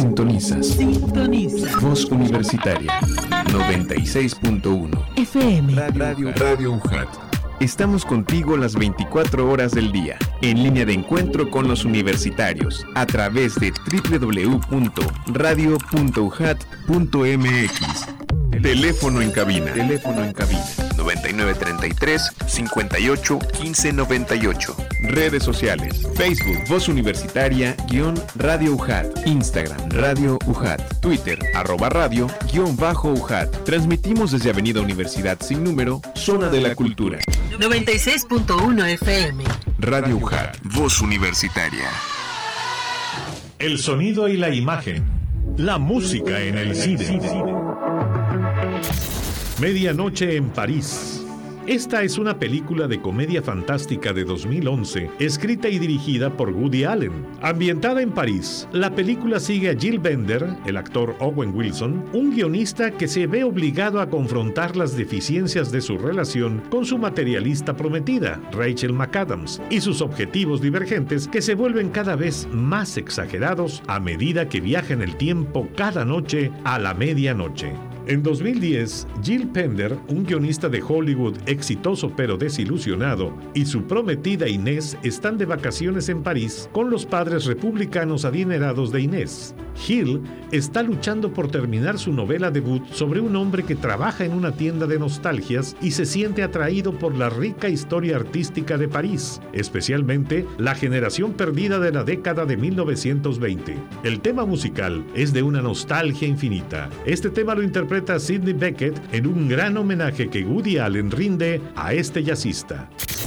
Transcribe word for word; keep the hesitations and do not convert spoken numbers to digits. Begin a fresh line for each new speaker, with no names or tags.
Sintonizas.
Sintoniza.
Voz Universitaria noventa y seis punto uno.
F M.
Radio, Radio U J A T. Estamos contigo las veinticuatro horas del día, en línea de encuentro con los universitarios, a través de doble u doble u doble u punto radio punto u j a t punto m x. Teléfono en cabina. Teléfono en cabina. noventa y nueve treinta y tres, cincuenta y ocho, quince noventa y ocho. Redes sociales. Facebook, Voz Universitaria, guión Radio U J A T. Instagram, Radio U J A T. Twitter, arroba radio, guión bajo U J A T. Transmitimos desde Avenida Universidad sin número, Zona de la Cultura.
noventa y seis punto uno F M.
Radio U J A T. Voz Universitaria.
El sonido y la imagen. La música en el cine. Medianoche en París. Esta es una película de comedia fantástica de dos mil once, escrita y dirigida por Woody Allen. Ambientada en París, la película sigue a Jill Bender, el actor Owen Wilson, un guionista que se ve obligado a confrontar las deficiencias de su relación con su materialista prometida, Rachel McAdams, y sus objetivos divergentes que se vuelven cada vez más exagerados a medida que viaja en el tiempo cada noche a la medianoche. En dos mil diez, Jill Bender, un guionista de Hollywood exitoso pero desilusionado, y su prometida Inés están de vacaciones en París con los padres republicanos adinerados de Inés. Jill está luchando por terminar su novela debut sobre un hombre que trabaja en una tienda de nostalgias y se siente atraído por la rica historia artística de París, especialmente la generación perdida de la década de mil novecientos veinte. El tema musical es de una nostalgia infinita. Este tema lo interpreta Sidney Bechet en un gran homenaje que Woody Allen rinde a este jazzista.